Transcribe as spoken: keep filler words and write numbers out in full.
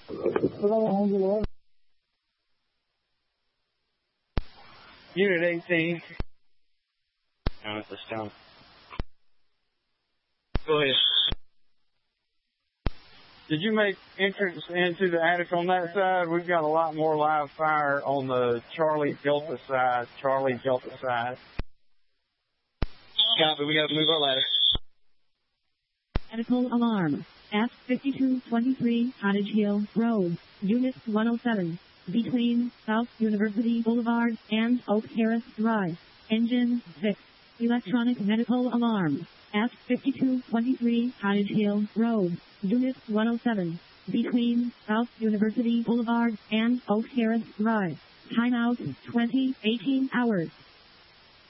Unit eighteen. Down at the stone. Go ahead. Did you make entrance into the attic on that side? We've got a lot more live fire on the Charlie Delta side. Charlie Delta side. Copy. We got to move our ladder. Medical alarm. F fifty-two twenty-three Cottage Hill Road, Unit one oh seven, between South University Boulevard and Oak Terrace Drive. Engine fixed. Electronic medical alarm. F fifty-two twenty-three Cottage Hill Road, Unit one oh seven, between South University Boulevard and Oak Terrace Drive. Timeout twenty eighteen hours.